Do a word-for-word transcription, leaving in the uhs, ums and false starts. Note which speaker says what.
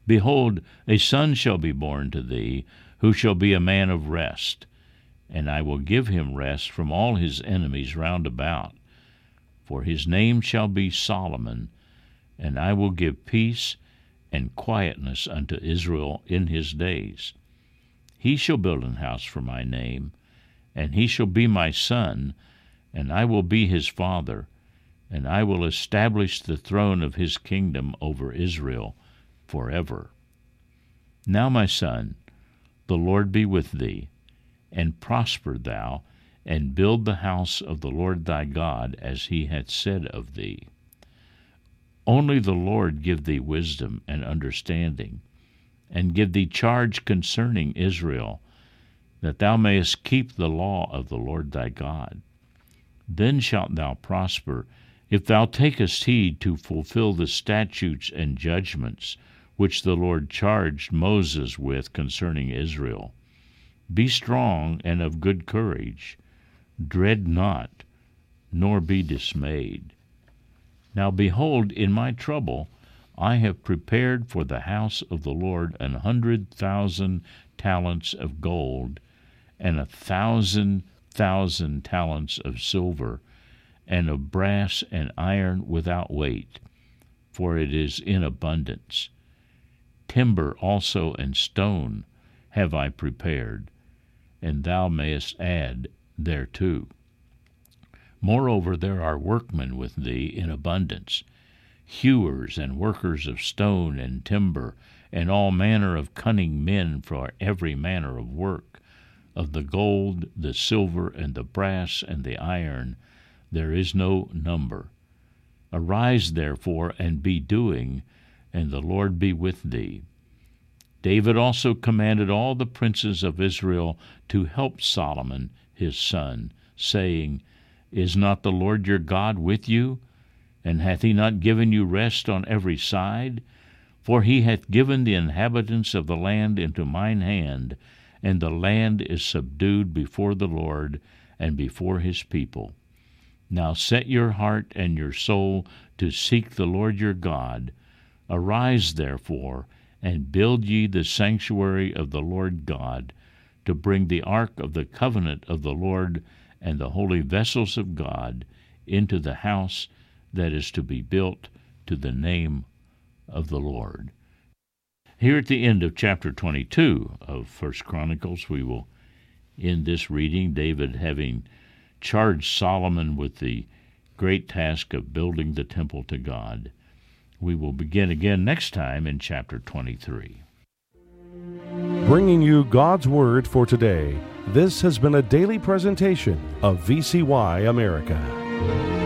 Speaker 1: Behold, a son shall be born to thee, who shall be a man of rest, and I will give him rest from all his enemies round about. For his name shall be Solomon, and I will give peace and quietness unto Israel in his days. He shall build an house for my name, and he shall be my son, and I will be his father, and I will establish the throne of his kingdom over Israel forever. Now, my son, the Lord be with thee, and prosper thou, and build the house of the Lord thy God, as he hath said of thee. Only the Lord give thee wisdom and understanding, and give thee charge concerning Israel, that thou mayest keep the law of the Lord thy God. Then shalt thou prosper, if thou takest heed to fulfill the statutes and judgments which the Lord charged Moses with concerning Israel. Be strong and of good courage. Dread not, nor be dismayed. Now behold, in my trouble I have prepared for the house of the Lord an hundred thousand talents of gold, and a thousand thousand talents of silver, and of brass and iron without weight, for it is in abundance. Timber also and stone have I prepared, and thou mayest add thereto. Moreover, there are workmen with thee in abundance, hewers and workers of stone and timber, and all manner of cunning men for every manner of work. Of the gold, the silver, and the brass, and the iron, there is no number. Arise, therefore, and be doing, and the Lord be with thee. David also commanded all the princes of Israel to help Solomon his son, saying, Is not the Lord your God with you? And hath he not given you rest on every side? For he hath given the inhabitants of the land into mine hand, and the land is subdued before the Lord and before his people. Now set your heart and your soul to seek the Lord your God. Arise, therefore, and build ye the sanctuary of the Lord God, to bring the ark of the covenant of the Lord and the holy vessels of God into the house that is to be built to the name of the Lord. Here at the end of chapter twenty-two of First Chronicles, we will end this reading, David having charged Solomon with the great task of building the temple to God. We will begin again next time in chapter twenty-three.
Speaker 2: Bringing you God's Word for today, this has been a daily presentation of V C Y America.